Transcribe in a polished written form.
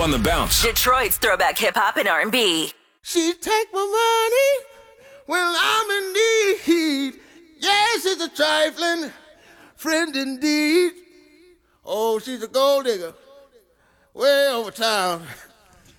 On the bounce. Detroit's throwback hip-hop and R&B. She take my money when I'm in need. Yes, it's a trifling friend indeed. Oh, she's a gold digger way over town.